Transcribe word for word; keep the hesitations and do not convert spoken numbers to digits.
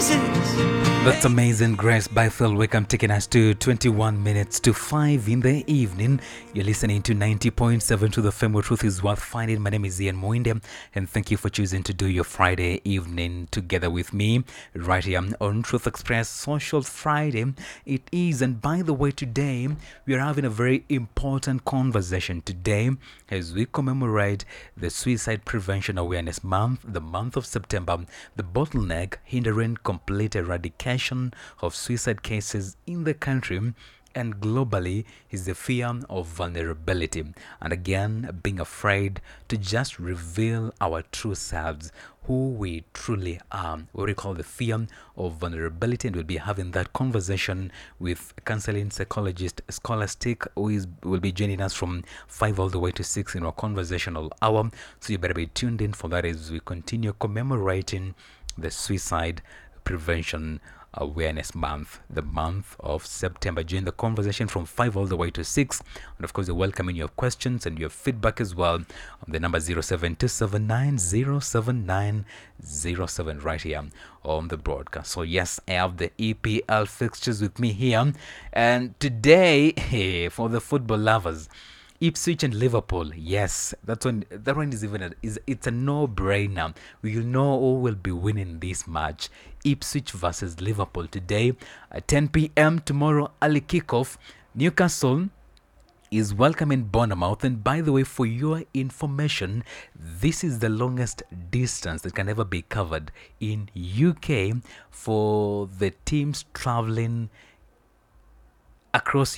That's Amazing Grace by Phil Wickham, taking us to twenty-one minutes to five in the evening. You're listening to ninety point seven to the F M where truth is worth finding. My name is Ian Moinde, and thank you for choosing to do your Friday evening together with me right here on Truth Express Social Friday. It is, and by the way, today we are having a very important conversation today as we commemorate the Suicide Prevention Awareness Month, the month of September, the bottleneck hindering complete eradication of suicide cases in the country and globally is the fear of vulnerability, and again being afraid to just reveal our true selves, who we truly are, what we call the fear of vulnerability. And we'll be having that conversation with counseling psychologist Scholastic, who is will be joining us from five all the way to six in our conversational hour. So you better be tuned in for that as we continue commemorating the Suicide Prevention Awareness Month, the month of September. Join the conversation from five all the way to six, and of course you're welcoming your questions and your feedback as well on the number zero seven two seven nine zero seven nine zero seven right here on the broadcast. So yes, I have the E P L fixtures with me here, and today, hey, for the football lovers, Ipswich and Liverpool. Yes, that's one. That one is even a, is it's a no-brainer. We know who will be winning this match. Ipswich versus Liverpool today at ten p.m. Tomorrow, early kickoff. Newcastle is welcoming Bournemouth. And by the way, for your information, this is the longest distance that can ever be covered in U K for the teams traveling across